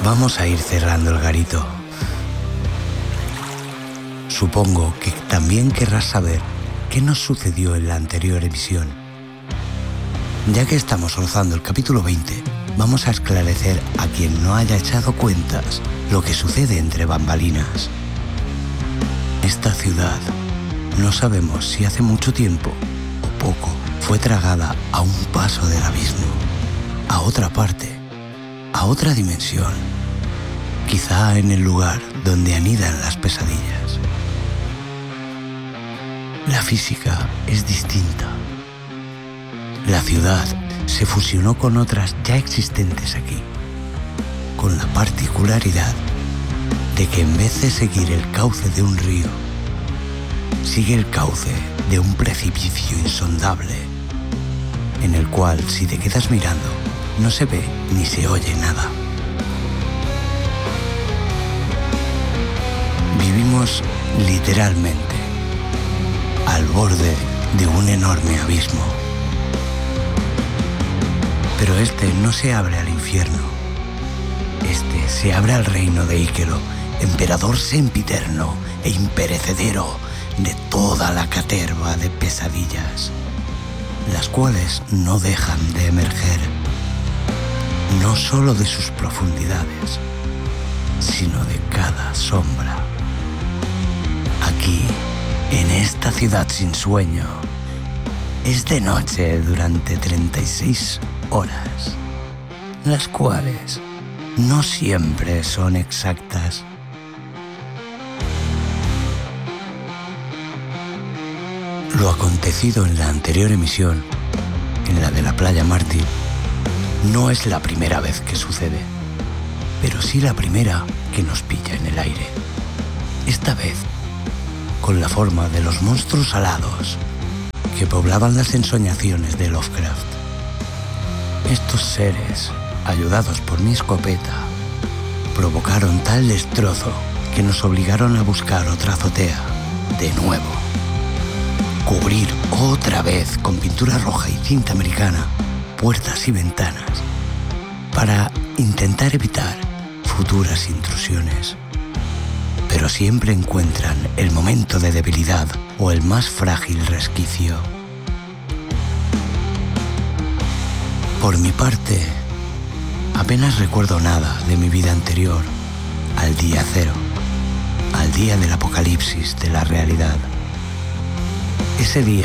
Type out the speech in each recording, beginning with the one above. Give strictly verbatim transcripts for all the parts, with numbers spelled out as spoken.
Vamos a ir cerrando el garito. Supongo que también querrás saber qué nos sucedió en la anterior emisión. Ya que estamos rozando el capítulo veinte, vamos a esclarecer a quien no haya echado cuentas lo que sucede entre bambalinas. Esta ciudad, no sabemos si hace mucho tiempo o poco, fue tragada a un paso del abismo, a otra parte, a otra dimensión, quizá en el lugar donde anidan las pesadillas. La física es distinta. La ciudad se fusionó con otras ya existentes aquí, con la particularidad de que en vez de seguir el cauce de un río, sigue el cauce de un precipicio insondable, en el cual si te quedas mirando, no se ve ni se oye nada. Vivimos literalmente al borde de un enorme abismo. Pero este no se abre al infierno. Este se abre al reino de Íquero, emperador sempiterno e imperecedero de toda la caterva de pesadillas, las cuales no dejan de emerger, no solo de sus profundidades, sino de cada sombra. Aquí, en esta ciudad sin sueño, es de noche durante treinta y seis horas, las cuales no siempre son exactas. Lo acontecido en la anterior emisión, en la de la Playa Mártir, no es la primera vez que sucede, pero sí la primera que nos pilla en el aire. Esta vez, con la forma de los monstruos alados que poblaban las ensoñaciones de Lovecraft. Estos seres, ayudados por mi escopeta, provocaron tal destrozo que nos obligaron a buscar otra azotea de nuevo. Cubrir otra vez con pintura roja y cinta americana puertas y ventanas para intentar evitar futuras intrusiones. Pero siempre encuentran el momento de debilidad o el más frágil resquicio. Por mi parte, apenas recuerdo nada de mi vida anterior al día cero, al día del apocalipsis de la realidad. Ese día,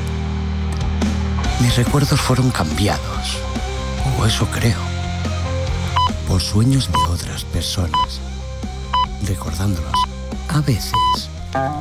mis recuerdos fueron cambiados, o eso creo, por sueños de otras personas, recordándolos a veces